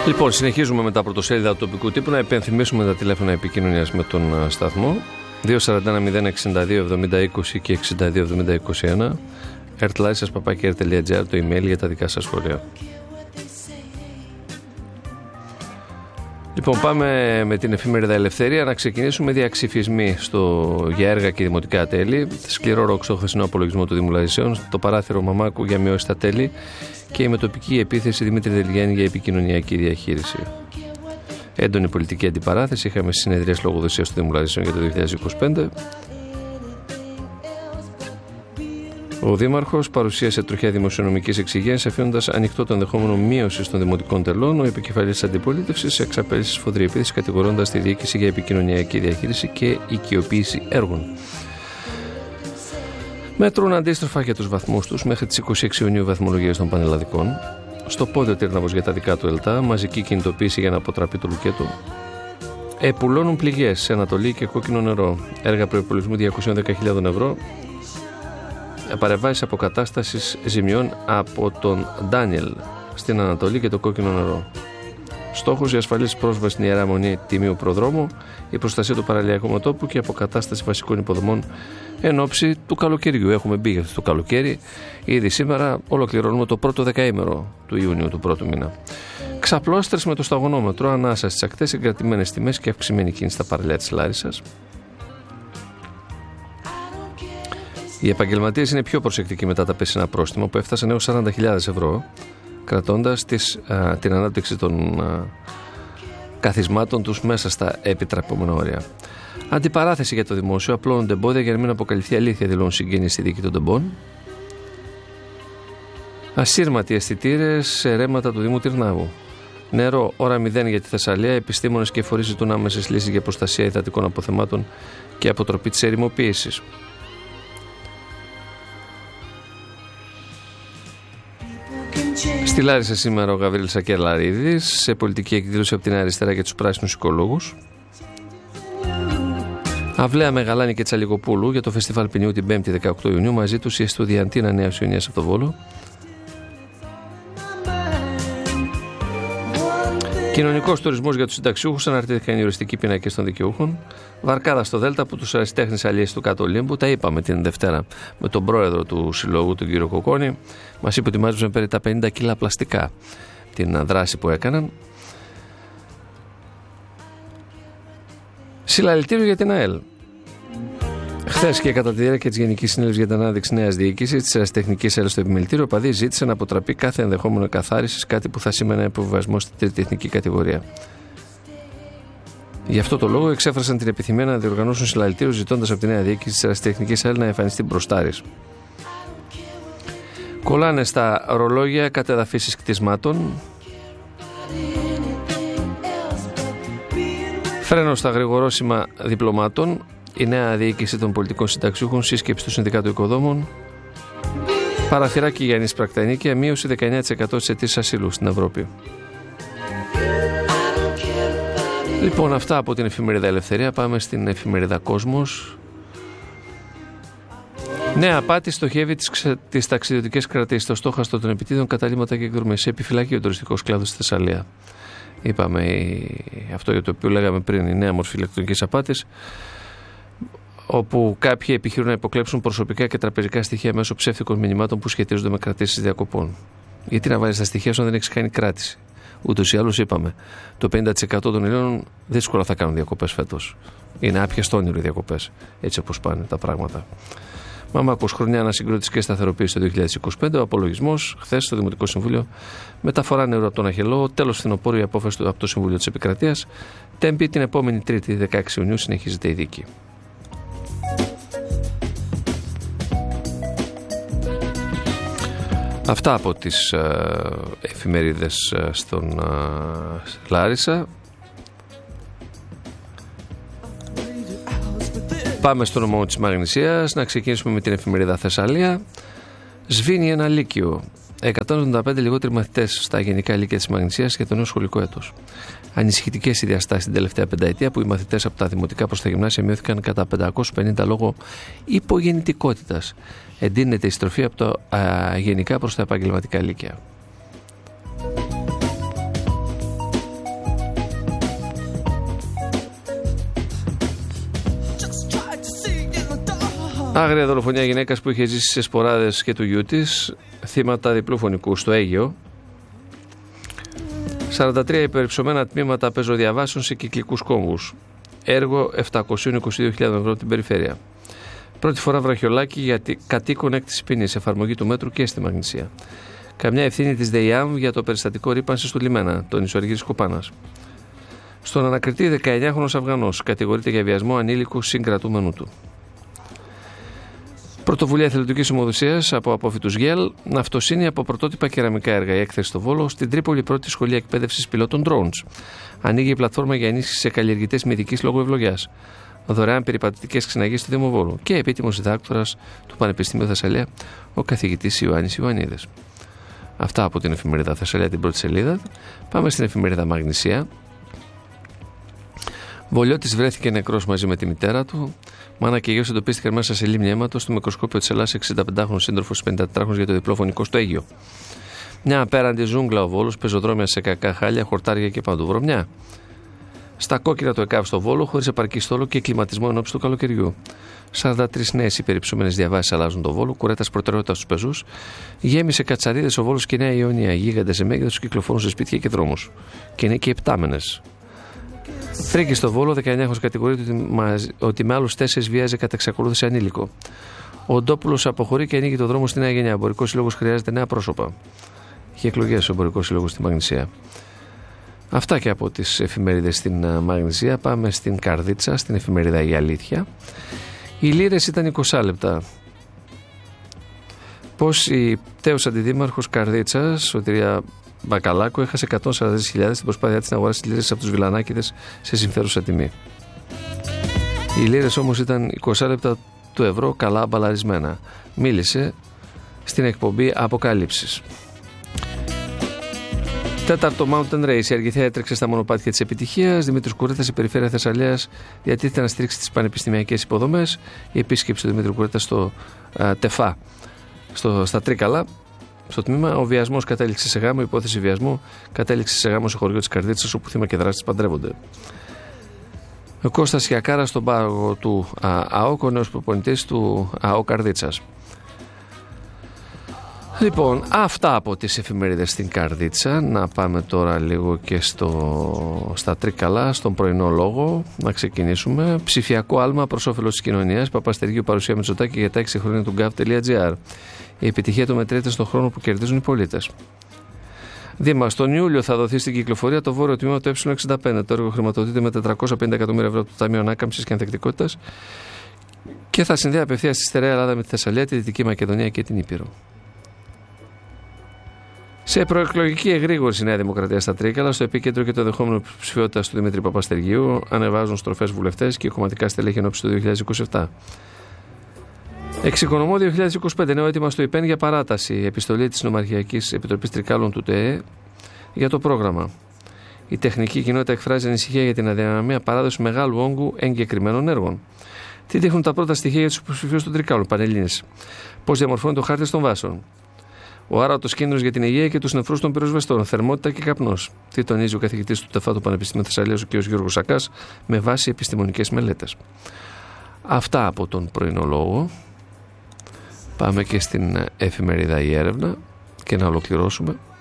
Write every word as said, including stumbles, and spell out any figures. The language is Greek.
Λοιπόν, συνεχίζουμε με τα πρωτοσέλιδα του τοπικού τύπου. Να υπενθυμίσουμε τα τηλέφωνα επικοινωνίας με τον σταθμό δύο τέσσερα ένα μηδέν εξήντα δύο εβδομήντα είκοσι και εξήντα δύο εβδομήντα είκοσι ένα, ερτλάρισας παπάκι ερ τελεία τζι άρ, το email για τα δικά σας σχόλια. Λοιπόν, πάμε με την εφημερίδα Ελευθερία να ξεκινήσουμε διαξυφισμοί στο, για έργα και δημοτικά τέλη. Σκληρό ροκ στο χθεσινό απολογισμό του Δήμου Λαρισαίων, το παράθυρο Μαμάκου για μειώσει τα τέλη και η μετοπική επίθεση Δημήτρη Δελγέννη για επικοινωνιακή διαχείριση. Έντονη πολιτική αντιπαράθεση. Είχαμε συνεδρίες λογοδοσίας του Δήμου Λαρισαίων για το δύο χιλιάδες είκοσι πέντε. Ο Δήμαρχος παρουσίασε τροχιά δημοσιονομικής εξυγίανσης, αφήνοντας ανοιχτό το ενδεχόμενο μείωση των δημοτικών τελών. Ο επικεφαλής της αντιπολίτευσης εξαπέλυσε σφοδρή επίθεση, κατηγορώντας τη διοίκηση για επικοινωνιακή διαχείριση και οικειοποίηση έργων. Μέτρουν αντίστροφα για τους βαθμούς τους μέχρι τις είκοσι έξι Ιουνίου βαθμολογίες των πανελλαδικών. Στο πόδιο Τύρναβος για τα δικά του ΕΛΤΑ, μαζική κινητοποίηση για να αποτραπεί το λουκέτο. Επουλώνουν πληγές σε Ανατολή και κόκκινο νερό. Έργα προϋπολογισμού διακόσιες δέκα χιλιάδες ευρώ. Παρεμβάσεις αποκατάστασης ζημιών από τον Ντάνιελ στην Ανατολή και το κόκκινο νερό. Στόχος η ασφαλής πρόσβαση στην Ιερά Μονή Τιμίου Προδρόμου, η προστασία του παραλιακού μετώπου και η αποκατάσταση βασικών υποδομών εν ώψη του καλοκαιριού. Έχουμε μπει στο καλοκαίρι. Ήδη σήμερα ολοκληρώνουμε το πρώτο δεκαήμερο του Ιουνίου του πρώτου μήνα. Ξαπλώστρες με το σταγονόμετρο, ανάσα στις ακτές, συγκρατημένες τιμές και αυξημένη κίνηση στα παραλία της Λάρισσας. Οι επαγγελματίες είναι πιο προσεκτικοί μετά τα πεσινά πρόστιμα που έφτασαν έως σαράντα χιλιάδες ευρώ, κρατώντας τις, α, την ανάπτυξη των α, καθισμάτων τους μέσα στα επιτραπόμενα όρια. Αντιπαράθεση για το δημόσιο, απλώνονται εμπόδια για να μην αποκαλυφθεί αλήθεια, δηλώνουν συγγενείς στη δίκη των τεμπών. Ασύρματοι αισθητήρες σε ρέματα του Δήμου Τυρνάβου. Νερό, ώρα μηδέν για τη Θεσσαλία. Επιστήμονες και φορείς ζητούν άμεσες λύσεις για προστασία υδατικών αποθεμάτων και αποτροπή της ερημοποίησης. Στη Λάρισα σήμερα ο Γαβρίλης Σακελαρίδης σε πολιτική εκδήλωση από την αριστερά για τους πράσινους οικολόγους. Αυλαία Μεγαλάνη και Τσαλικοπούλου για το φεστιβάλ ποινιού την πέμπτη δεκαοκτώ Ιουνίου. Μαζί τους η Εστουδιαντίνα Νέας Ιωνίας από το Βόλο. Κοινωνικός τουρισμός για τους συνταξιούχους, αναρτήθηκαν οι οριστικοί πίνακες των δικαιούχων. Βαρκάδα στο Δέλτα που τους αριστέχνες αλλιές του Κάτω Ολύμπου. Τα είπαμε την Δευτέρα με τον πρόεδρο του συλλόγου, τον κύριο Κοκόνη. Μας είπε ότι μάζεψαν περί τα πενήντα κιλά πλαστικά την δράση που έκαναν. Συλλαλητήριο για την ΑΕΛ. Χθες και κατά τη διάρκεια της Γενικής Συνέλευσης για την Ανάδειξη Νέας Διοίκησης της Αεραστεχνικής ΑΕΛ στο Επιμελητήριο, ο παδί ζήτησε να αποτραπεί κάθε ενδεχόμενο καθάρισης, κάτι που θα σήμαινε υποβιβασμό στην τρίτη εθνική κατηγορία. Γι' αυτό το λόγο εξέφρασαν την επιθυμία να διοργανώσουν συλλαλητήριο, ζητώντας από τη νέα διοίκηση της Αεραστεχνικής ΑΕΛ να εμφανιστεί μπροστάρης. Κολλάνε στα ρολόγια κατεδαφίσεις κτισμάτων. Φρένο στα γρηγορόσημα διπλωμάτων. Η νέα διοίκηση των πολιτικών συνταξιούχων, σύσκεψη του Συνδικάτου Οικοδόμων. Παραθυράκι Γιάννης Πρακτανίκη, μείωση δεκαεννέα τοις εκατό της αιτήσεις ασύλου στην Ευρώπη. Λοιπόν, αυτά από την εφημερίδα Ελευθερία. Πάμε στην εφημερίδα Κόσμος. Νέα απάτη στοχεύει τις, ξε... τις ταξιδιωτικές κρατήσεις. Το στόχαστο των επιτίδων, καταλήμματα και εκδρομές. Σε επιφυλακή ο τουριστικός κλάδος στη Θεσσαλία. Είπαμε αυτό για το οποίο λέγαμε πριν, η νέα μορφή ηλεκτρονικής απάτης, όπου κάποιοι επιχειρούν να υποκλέψουν προσωπικά και τραπεζικά στοιχεία μέσω ψεύτικων μηνυμάτων που σχετίζονται με κρατήσεις διακοπών. Γιατί να βάζεις τα στοιχεία σου αν δεν έχεις κάνει κράτηση? Ούτως ή άλλως είπαμε, το πενήντα τοις εκατό των Ελλήνων δύσκολα θα κάνουν διακοπές φέτος. Είναι άπια στο όνειρο οι διακοπές, έτσι όπως πάνε τα πράγματα. Μαμάκος, χρονιά ανασυγκρότηση και σταθεροποίηση το δύο χιλιάδες είκοσι πέντε. Ο απολογισμός χθες στο Δημοτικό Συμβούλιο. Μεταφορά νερού από τον Αχελό. Τέλος φθινοπόρου η απόφαση του από το Συμβούλιο της Επικρατείας. Τέμπη την επόμενη Τρίτη, δεκαέξι Ιουνίου, συνεχίζεται η δίκη. Αυτά από τις ε, εφημερίδες ε, στον ε, Λάρισα. Πάμε στο νομό της Μαγνησίας, να ξεκινήσουμε με την εφημερίδα Θεσσαλία. Σβήνει ένα λύκειο. εκατόν εβδομήντα πέντε λιγότεροι μαθητές στα γενικά λύκεια της Μαγνησίας για το νέο σχολικό έτος. Ανησυχητικές οι διαστάσεις την τελευταία πενταετία που οι μαθητές από τα δημοτικά προς τα γυμνάσια μειώθηκαν κατά πεντακόσιους πενήντα λόγω υπογεννητικότητας. Εντείνεται η στροφή από τα α, γενικά προς τα επαγγελματικά λύκεια. Άγρια δολοφονία γυναίκας που είχε ζήσει σε σποράδες και του γιού της, θύματα διπλού φωνικού στο Αίγυο. σαράντα τρία υπερυψωμένα τμήματα πεζοδιαβάσεων σε κυκλικούς κόμβους. Έργο επτακόσιες είκοσι δύο χιλιάδες ευρώ την περιφέρεια. Πρώτη φορά βραχιολάκι για κατοίκον έκτηση ποινής, εφαρμογή του μέτρου και στη Μαγνησία. Καμιά ευθύνη της ΔΕΙΑΜ για το περιστατικό ρύπανσης του λιμένα, τον Ισοαργύρης Κοπάνας. Στον ανακριτή δεκαεννιάχρονος Αφγανός κατηγορείται για βιασμό ανήλικου συγκρατούμενου του. Πρωτοβουλία εθελοντικής ομοδοσίας από απόφοιτους ΓΕΛ, ναυτοσύνη από πρωτότυπα κεραμικά έργα. Η έκθεση στο Βόλο, στην Τρίπολη πρώτη σχολή εκπαίδευσης πιλότων drones. Ανοίγει η πλατφόρμα για ενίσχυση σε καλλιεργητές μυδικής λόγω ευλογιάς. Δωρεάν περιπατητικές ξεναγές στο Δήμο Βόλου. Και επίτιμος διδάκτορας του Πανεπιστημίου Θεσσαλία, ο καθηγητής Ιωάννης Ιωαννίδης. Αυτά από την εφημερίδα Θεσσαλία, την πρώτη σελίδα. Πάμε στην εφημερίδα Μαγνησία. Βολιώτης βρέθηκε νεκρός μαζί με τη μητέρα του. Μάνα και γιος εντοπίστηκαν μέσα σε λίμνη αίματος στο μικροσκόπιο της Ελλάδας, εξηνταπεντάχρονος σύντροφος πενηντατετράχρονος για το διπλό φωνικό στο Αίγυο. Μια απέραντη ζούγκλα ο Βόλος, πεζοδρόμια σε κακά χάλια, χορτάρια και παντού βρωμιά. Στα κόκκινα το ΕΚΑΒ στο Βόλο, χωρίς επαρκή στόλο και κλιματισμό εν ώψη του καλοκαιριού. σαράντα τρεις νέες υπερυψωμένες διαβάσεις αλλάζουν το Βόλο, κουρέτας προτεραιότητα στους πεζούς. Γέμισε κατσαρίδες ο Βόλος και Νέα Ιωνία. Γίγαντες σε μέγεθος κυκλοφορούν σε σπίτια και δρόμους. Και είναι και επτάμενες. Φρίκη στο Βόλο, δεκαεννιάχρονος κατηγορείται ότι, ότι με άλλους τέσσερις βίαζε κατά εξακολούθηση ανήλικο. Ο Ντόπουλος αποχωρεί και ανοίγει το δρόμο στη Νέα Γενιά. Ο Εμπορικός Σύλλογος χρειάζεται νέα πρόσωπα. Είχε εκλογές ο Εμπορικός Σύλλογος στη Μαγνησία. Αυτά και από τις εφημερίδες στην Μαγνησία. Πάμε στην Καρδίτσα, στην εφημερίδα Η Αλήθεια. Οι λίρες ήταν είκοσι λεπτά. Πώς η τέος αντιδήμαρχος Καρδίτσας, Σωτηρία Μπακαλάκου, έχασε εκατόν σαράντα χιλιάδες στην προσπάθειά της να αγοράσει τις λίρες από τους Βιλανάκηδες σε συμφέρουσα τιμή. Οι λίρες όμως ήταν είκοσι λεπτά του ευρώ, καλά μπαλαρισμένα. Μίλησε στην εκπομπή Αποκάλυψης. Τέταρτο Mountain Race. Η Αργιθέα έτρεξε στα μονοπάτια της επιτυχίας. Δημήτρης Κουρέτας, η περιφέρεια Θεσσαλίας, διατίθεται να στηρίξει τις πανεπιστημιακές υποδομές. Η επίσκεψη του Δημήτρη Κουρέτα στο α, ΤΕΦΑ, στο, στα Τρίκαλα, στο τμήμα. Ο βιασμός κατέληξε σε γάμο. Η υπόθεση βιασμού κατέληξε σε γάμο σε χωριό της Καρδίτσας, όπου θύμα και δράστης παντρεύονται. Ο Κώστας Σιακάρα στον πάγο του α, ΑΟΚ, ο νέος προπονητής του ΑΟΚ Καρδίτσας. Λοιπόν, αυτά από τις εφημερίδες στην Καρδίτσα. Να πάμε τώρα λίγο και στο, στα Τρίκαλα, στον πρωινό λόγο. Να ξεκινήσουμε. Ψηφιακό άλμα προς όφελος της κοινωνίας. Παπαστεργίου παρουσία Μητσοτάκη για τα έξι χρόνια του gov.gr. Η επιτυχία του μετριέται στον χρόνο που κερδίζουν οι πολίτες. Δήμα, τον Ιούλιο θα δοθεί στην κυκλοφορία το βόρειο τμήμα του ε εξήντα πέντε. Το έργο χρηματοδοτείται με τετρακόσια πενήντα εκατομμύρια ευρώ από το Ταμείο Ανάκαμψης και Ανθεκτικότητας και θα συνδέει απευθείας τη στερεά Ελλάδα με τη Θεσσαλία, τη Δυτική Μακεδονία και την Ήπειρο. Σε προεκλογική εγρήγορση η Νέα Δημοκρατία στα Τρίκαλα, στο επίκεντρο και το ενδεχόμενο ψηφιότητα του Δημήτρη Παπαστεργίου, ανεβάζουν στροφές βουλευτές και κομματικά στελέχη ενόψει του δύο χιλιάδες είκοσι επτά. Εξοικονομώ δύο χιλιάδες είκοσι πέντε, νέο έτοιμα στο ΙΠΕΝ για παράταση. Επιστολή της Νομαρχιακής Επιτροπής Τρικάλων του ΤΕΕ για το πρόγραμμα. Η τεχνική κοινότητα εκφράζει ανησυχία για την αδυναμία παράδοση μεγάλου όγκου εγκεκριμένων έργων. Τι δείχνουν τα πρώτα στοιχεία για τους υποψηφίους των Τρικάλων, Πανελλήνες. Πώς διαμορφώνει το χάρτη των βάσεων. Ο άρατος κίνδυνος για την υγεία και τους νεφρούς των πυροσβεστών, θερμότητα και καπνός. Τι τονίζει ο καθηγητής του ΤΕΦΑ του Πανεπιστημίου Θεσσαλίας, ο κ. Γιώργος Σακάς, με βάση επιστημονικές μελέτες. Αυτά από τον πρωινό λόγο. Πάμε και στην εφημερίδα Η Έρευνα και να ολοκληρώσουμε.